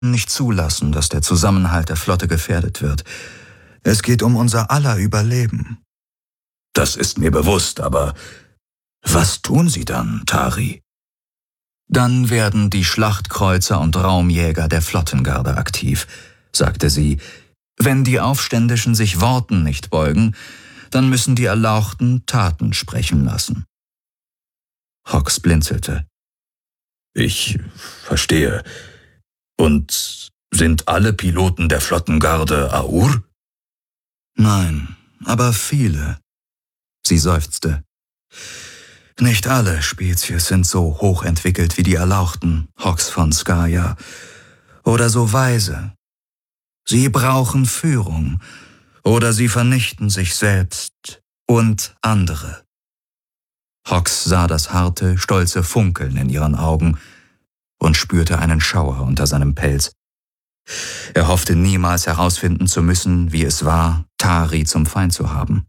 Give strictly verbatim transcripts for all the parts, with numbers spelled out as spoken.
nicht zulassen, dass der Zusammenhalt der Flotte gefährdet wird. Es geht um unser aller Überleben. Das ist mir bewusst, aber was tun Sie dann, Tari? Dann werden die Schlachtkreuzer und Raumjäger der Flottengarde aktiv, sagte sie. Wenn die Aufständischen sich Worten nicht beugen, dann müssen die Erlauchten Taten sprechen lassen. Hawks blinzelte. Ich verstehe. Und sind alle Piloten der Flottengarde Aur? Nein, aber viele. Sie seufzte. Nicht alle Spezies sind so hochentwickelt wie die Erlauchten, Hox von Skaya, oder so weise. Sie brauchen Führung, oder sie vernichten sich selbst und andere. Hox sah das harte, stolze Funkeln in ihren Augen und spürte einen Schauer unter seinem Pelz. Er hoffte niemals herausfinden zu müssen, wie es war, Tari zum Feind zu haben.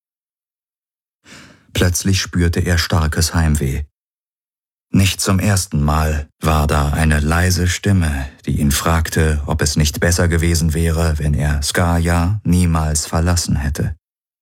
Plötzlich spürte er starkes Heimweh. Nicht zum ersten Mal war da eine leise Stimme, die ihn fragte, ob es nicht besser gewesen wäre, wenn er Skaya niemals verlassen hätte.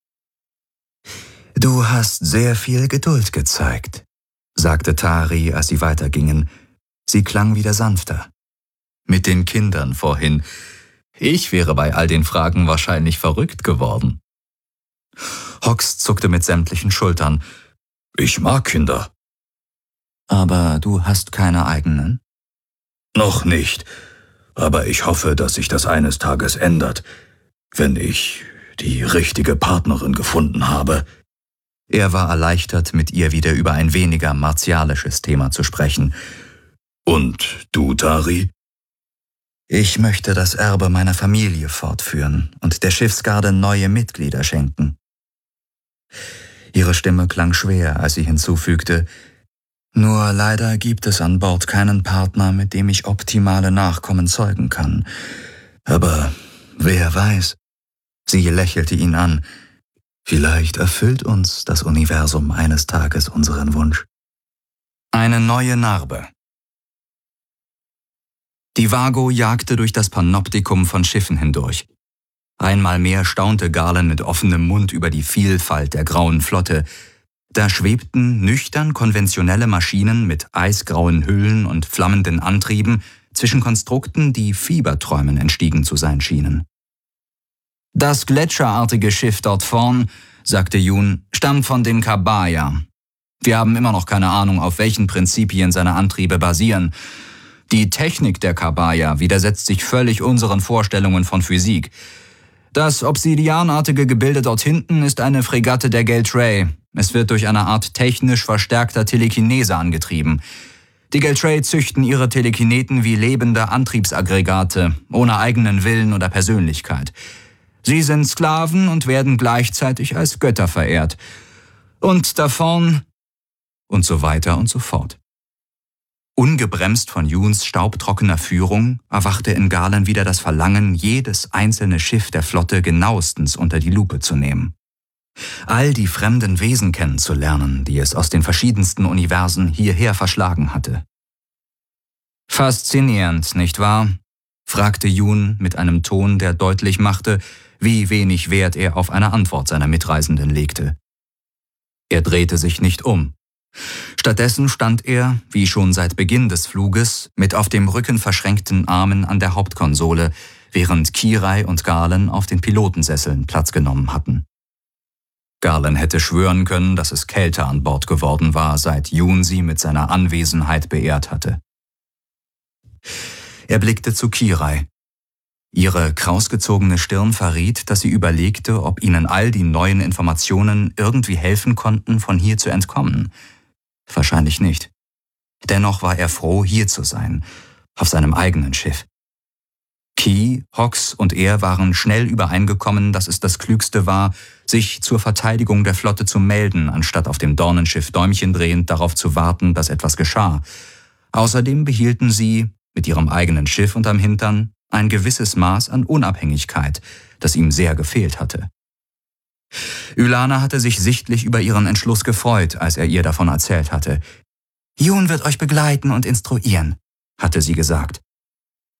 »Du hast sehr viel Geduld gezeigt«, sagte Tari, als sie weitergingen. Sie klang wieder sanfter. »Mit den Kindern vorhin. Ich wäre bei all den Fragen wahrscheinlich verrückt geworden.« Hox zuckte mit sämtlichen Schultern. »Ich mag Kinder.« »Aber du hast keine eigenen?« »Noch nicht. Aber ich hoffe, dass sich das eines Tages ändert, wenn ich die richtige Partnerin gefunden habe.« Er war erleichtert, mit ihr wieder über ein weniger martialisches Thema zu sprechen. »Und du, Tari?« »Ich möchte das Erbe meiner Familie fortführen und der Schiffsgarde neue Mitglieder schenken.« Ihre Stimme klang schwer, als sie hinzufügte, »Nur leider gibt es an Bord keinen Partner, mit dem ich optimale Nachkommen zeugen kann. Aber wer weiß?« Sie lächelte ihn an. »Vielleicht erfüllt uns das Universum eines Tages unseren Wunsch.« Eine neue Narbe. Die Vago jagte durch das Panoptikum von Schiffen hindurch. Einmal mehr staunte Garland mit offenem Mund über die Vielfalt der grauen Flotte. Da schwebten nüchtern konventionelle Maschinen mit eisgrauen Hüllen und flammenden Antrieben zwischen Konstrukten, die Fieberträumen entstiegen zu sein schienen. »Das gletscherartige Schiff dort vorn«, sagte Jun, »stammt von den Kabaya. Wir haben immer noch keine Ahnung, auf welchen Prinzipien seine Antriebe basieren. Die Technik der Kabaya widersetzt sich völlig unseren Vorstellungen von Physik. Das obsidianartige Gebilde dort hinten ist eine Fregatte der Geltray. Es wird durch eine Art technisch verstärkter Telekinese angetrieben. Die Geltray züchten ihre Telekineten wie lebende Antriebsaggregate, ohne eigenen Willen oder Persönlichkeit. Sie sind Sklaven und werden gleichzeitig als Götter verehrt. Und davon…« und so weiter und so fort. Ungebremst von Juns staubtrockener Führung erwachte in Garland wieder das Verlangen, jedes einzelne Schiff der Flotte genauestens unter die Lupe zu nehmen. All die fremden Wesen kennenzulernen, die es aus den verschiedensten Universen hierher verschlagen hatte. »Faszinierend, nicht wahr?« fragte Jun mit einem Ton, der deutlich machte, wie wenig Wert er auf eine Antwort seiner Mitreisenden legte. Er drehte sich nicht um. Stattdessen stand er, wie schon seit Beginn des Fluges, mit auf dem Rücken verschränkten Armen an der Hauptkonsole, während Kirai und Garland auf den Pilotensesseln Platz genommen hatten. Garland hätte schwören können, dass es kälter an Bord geworden war, seit Jun sie mit seiner Anwesenheit beehrt hatte. Er blickte zu Kirai. Ihre krausgezogene Stirn verriet, dass sie überlegte, ob ihnen all die neuen Informationen irgendwie helfen konnten, von hier zu entkommen. Wahrscheinlich nicht. Dennoch war er froh, hier zu sein, auf seinem eigenen Schiff. Ki, Hox und er waren schnell übereingekommen, dass es das Klügste war, sich zur Verteidigung der Flotte zu melden, anstatt auf dem Dornenschiff Däumchen drehend darauf zu warten, dass etwas geschah. Außerdem behielten sie, mit ihrem eigenen Schiff unterm Hintern, ein gewisses Maß an Unabhängigkeit, das ihm sehr gefehlt hatte. Ylana hatte sich sichtlich über ihren Entschluss gefreut, als er ihr davon erzählt hatte. »Jun wird euch begleiten und instruieren«, hatte sie gesagt.